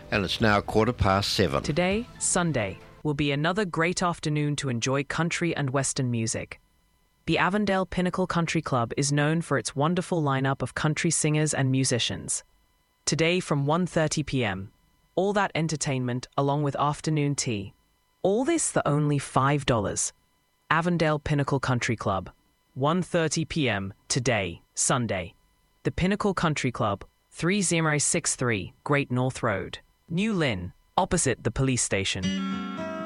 And it's now 7:15. Today, Sunday, will be another great afternoon to enjoy country and western music. The Avondale Pinnacle Country Club is known for its wonderful lineup of country singers and musicians. Today from 1:30 p.m., all that entertainment along with afternoon tea. All this for only $5. Avondale Pinnacle Country Club, 1:30 p.m. today, Sunday. The Pinnacle Country Club, 3063 Great North Road, New Lynn, opposite the police station.